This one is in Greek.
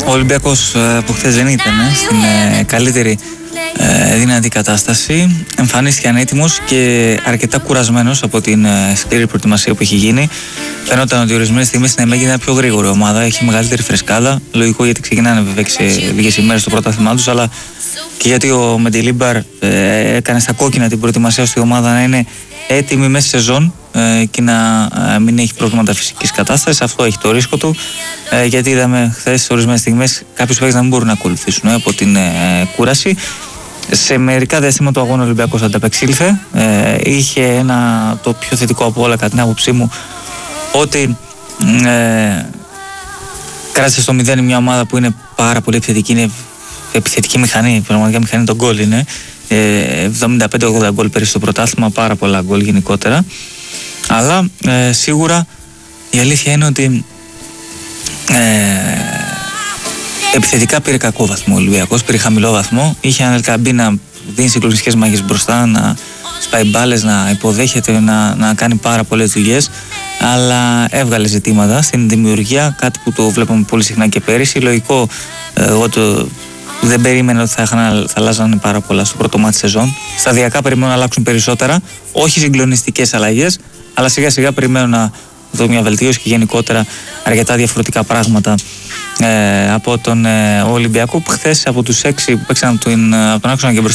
Ο Ολυμπιακός που χθες δεν ήταν στην καλύτερη δυνατή κατάσταση, εμφανίστηκε ανέτοιμος και αρκετά κουρασμένος από την σκληρή προετοιμασία που έχει γίνει. Φαίνονταν ότι ορισμένες στιγμές στην ΕΜΕ ήταν πιο γρήγορη ομάδα, έχει μεγαλύτερη φρεσκάδα. Λογικό, γιατί ξεκινάνε βέβαια σε λίγες ημέρες το πρωτάθλημά τους, αλλά και γιατί ο Μεντιλίμπαρ έκανε στα κόκκινα την προετοιμασία στη ομάδα να είναι έτοιμη μέσα σε σεζόν και να μην έχει προβλήματα φυσικής κατάστασης. Αυτό έχει το ρίσκο του, γιατί είδαμε χθες ορισμένες στιγμές κάποιους παίκτες να μην μπορούν να ακολουθήσουν από την κούραση. Σε μερικά διαστήματα του αγώνα ο Ολυμπιακός ανταπεξήλθε. Είχε το πιο θετικό από όλα, κατά την άποψή μου, ότι κράτησε στο 0 μια ομάδα που είναι πάρα πολύ επιθετική, είναι επιθετική μηχανή, πραγματικά μηχανή των γκολ είναι. 75-80 γκολ πέρυσι στο πρωτάθλημα, πάρα πολλά γκολ γενικότερα. Αλλά σίγουρα η αλήθεια είναι ότι επιθετικά πήρε κακό βαθμό ο Ολυμπιακός, πήρε χαμηλό βαθμό. Είχε αν μπει να δίνει συγκλονιστικές μάχες μπροστά, να σπάει μπάλες, να υποδέχεται, να κάνει πάρα πολλές δουλειές. Αλλά έβγαλε ζητήματα στην δημιουργία, κάτι που το βλέπαμε πολύ συχνά και πέρυσι. Λογικό, εγώ δεν περίμενα ότι θα αλλάζανε πάρα πολλά στο πρώτο μάτι σεζόν. Σταδιακά περιμένω να αλλάξουν περισσότερα, όχι συγκλονιστικές αλλαγές, αλλά σιγά σιγά περιμένω να δω μια βελτίωση και γενικότερα αρκετά διαφορετικά πράγματα από τον Ολυμπιακό, που χθες από τους 6 που παίξαν από τον άξονα και μπροστά